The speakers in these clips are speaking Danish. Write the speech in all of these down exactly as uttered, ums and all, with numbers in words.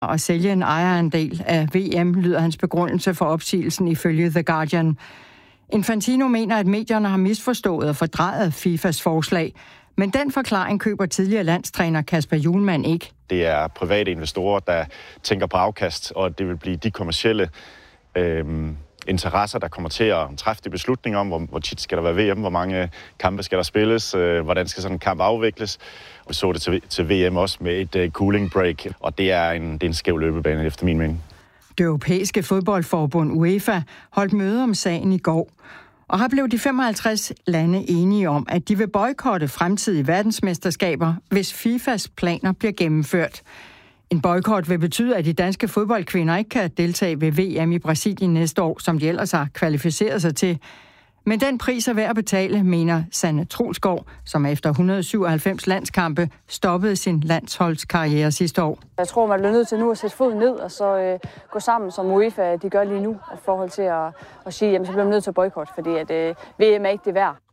og sælge en ejerandel af V M, lyder hans begrundelse for opsigelsen ifølge The Guardian. Infantino mener, at medierne har misforstået og fordrejet FIFAs forslag, men den forklaring køber tidligere landstræner Kasper Hjulmand ikke. Det er private investorer, der tænker på afkast, og det vil blive de kommercielle øh, interesser, der kommer til at træffe de beslutninger om, hvor, hvor tit skal der være V M, hvor mange kampe skal der spilles, øh, hvordan skal sådan en kamp afvikles. Vi så det til, til V M også med et uh, cooling break, og det er, en, det er en skæv løbebane efter min mening. Det europæiske fodboldforbund UEFA holdt møde om sagen i går, og har blevet de femoghalvtreds lande enige om, at de vil boykotte fremtidige verdensmesterskaber, hvis FIFAs planer bliver gennemført. En boykot vil betyde, at de danske fodboldkvinder ikke kan deltage ved V M i Brasilien næste år, som de ellers har kvalificeret sig til. Men den pris er værd at betale, mener Sanne Troelsgaard, som efter et hundrede syvoghalvfems landskampe stoppede sin landsholdskarriere sidste år. Jeg tror, man bliver nødt til nu at sætte foden ned og så øh, gå sammen, som UEFA de gør lige nu, i forhold til at, at sige, at så bliver man nødt til at boykotte, fordi at, øh, V M er ikke det værd.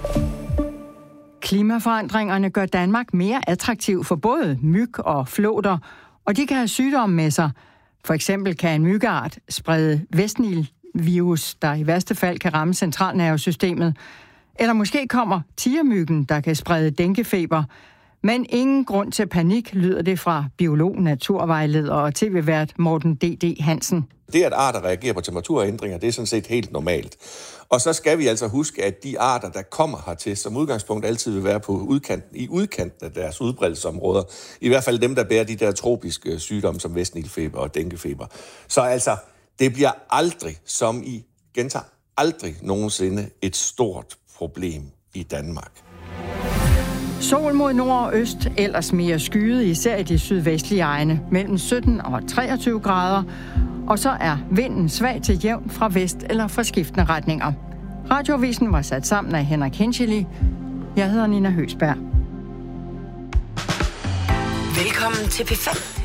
Klimaforandringerne gør Danmark mere attraktiv for både myg og flåter, og de kan have sygdomme med sig. For eksempel kan en myggeart sprede Vestnil virus, der i værste fald kan ramme centralnervesystemet. Eller måske kommer tigermyggen, der kan sprede denguefeber. Men ingen grund til panik, lyder det fra biolog, naturvejleder og tv-vært Morten D D Hansen. Det, at arter reagerer på temperaturændringer, det er sådan set helt normalt. Og så skal vi altså huske, at de arter, der kommer hertil, som udgangspunkt altid vil være på udkanten, i udkanten af deres udbredelsesområder. I hvert fald dem, der bærer de der tropiske sygdomme, som vestnilfeber og denguefeber. Så altså, det bliver aldrig, som I gentager, aldrig nogensinde et stort problem i Danmark. Sol mod nord og øst, ellers mere skyet, især i de sydvestlige egne, mellem sytten og treogtyve grader. Og så er vinden svag til jævn fra vest eller fra skiftende retninger. Radioavisen var sat sammen af Henrik Henscheli. Jeg hedder Nina Høgsberg. Velkommen til P fem.